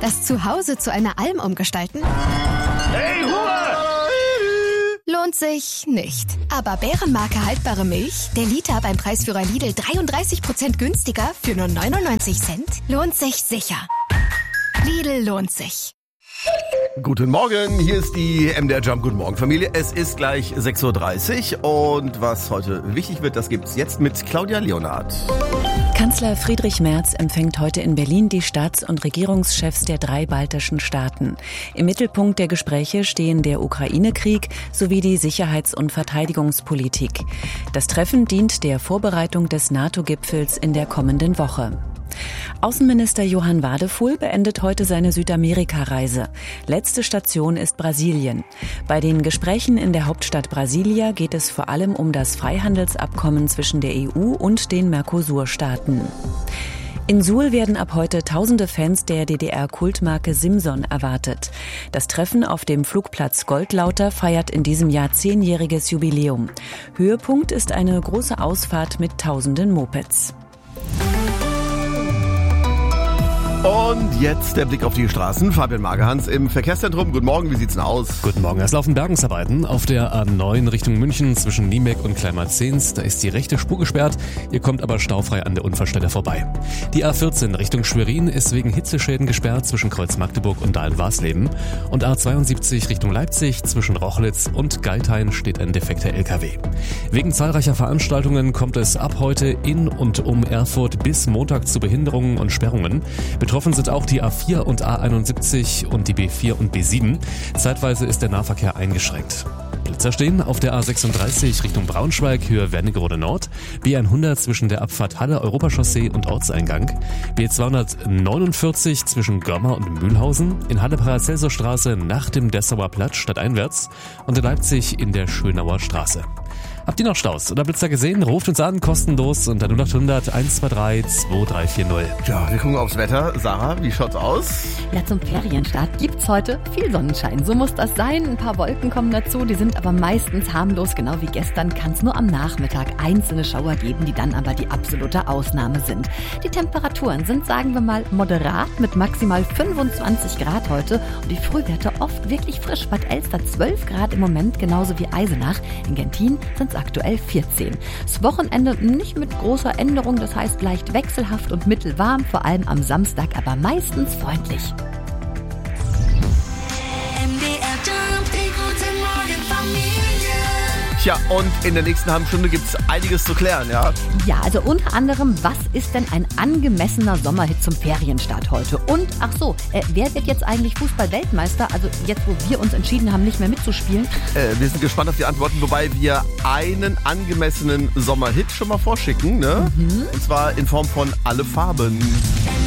Das Zuhause zu einer Alm umgestalten? Hey, Ruhe! Lohnt sich nicht. Aber Bärenmarke haltbare Milch, der Liter beim Preisführer Lidl 33% günstiger für nur 99 Cent, lohnt sich sicher. Lidl lohnt sich. Guten Morgen, hier ist die MDR Jump. Guten Morgen, Familie. Es ist gleich 6.30 Uhr und was heute wichtig wird, das gibt's jetzt mit Claudia Leonhardt. Kanzler Friedrich Merz empfängt heute in Berlin die Staats- und Regierungschefs der 3 baltischen Staaten. Im Mittelpunkt der Gespräche stehen der Ukraine-Krieg sowie die Sicherheits- und Verteidigungspolitik. Das Treffen dient der Vorbereitung des NATO-Gipfels in der kommenden Woche. Außenminister Johann Wadefuhl beendet heute seine Südamerika-Reise. Letzte Station ist Brasilien. Bei den Gesprächen in der Hauptstadt Brasilia geht es vor allem um das Freihandelsabkommen zwischen der EU und den Mercosur-Staaten. In Suhl werden ab heute tausende Fans der DDR-Kultmarke Simson erwartet. Das Treffen auf dem Flugplatz Goldlauter feiert in diesem Jahr 10-jähriges Jubiläum. Höhepunkt ist eine große Ausfahrt mit tausenden Mopeds. Und jetzt der Blick auf die Straßen. Fabian Magerhans im Verkehrszentrum. Guten Morgen, wie sieht's denn aus? Guten Morgen. Es laufen Bergungsarbeiten auf der A9 Richtung München zwischen Niemek und Kleinmarzens. Da ist die rechte Spur gesperrt. Ihr kommt aber staufrei an der Unfallstelle vorbei. Die A14 Richtung Schwerin ist wegen Hitzeschäden gesperrt zwischen Kreuz Magdeburg und Dahlen-Warsleben. Und A72 Richtung Leipzig zwischen Rochlitz und Geithain steht ein defekter LKW. Wegen zahlreicher Veranstaltungen kommt es ab heute in und um Erfurt bis Montag zu Behinderungen und Sperrungen. Betroffen sind auch die A4 und A71 und die B4 und B7. Zeitweise ist der Nahverkehr eingeschränkt. Blitzer stehen auf der A36 Richtung Braunschweig, Höhe Wernigerode Nord, B100 zwischen der Abfahrt Halle Europachaussee und Ortseingang, B249 zwischen Görmer und Mühlhausen, in Halle Paracelsusstraße nach dem Dessauer Platz stadteinwärts und in Leipzig in der Schönauer Straße. Habt ihr noch Staus oder Blitzer gesehen? Ruft uns an, kostenlos unter 0800 123 2340. Ja, wir gucken aufs Wetter. Sarah, wie schaut's aus? Ja, zum Ferienstart gibt's heute viel Sonnenschein. So muss das sein. Ein paar Wolken kommen dazu, die sind aber meistens harmlos. Genau wie gestern kann es nur am Nachmittag einzelne Schauer geben, die dann aber die absolute Ausnahme sind. Die Temperaturen sind, sagen wir mal, moderat mit maximal 25 Grad heute und die Frühwerte oft wirklich frisch. Bad Elster 12 Grad im Moment, genauso wie Eisenach. In Gentin sind es aktuell 14. Das Wochenende nicht mit großer Änderung, das heißt leicht wechselhaft und mittelwarm, vor allem am Samstag, aber meistens freundlich. Tja, und in der nächsten halben Stunde gibt's einiges zu klären, ja? Ja, also unter anderem, was ist denn ein angemessener Sommerhit zum Ferienstart heute? Und, ach so, wer wird jetzt eigentlich Fußball-Weltmeister? Also jetzt, wo wir uns entschieden haben, nicht mehr mitzuspielen? Wir sind gespannt auf die Antworten, wobei wir einen angemessenen Sommerhit schon mal vorschicken, ne? Und zwar in Form von Alle Farben.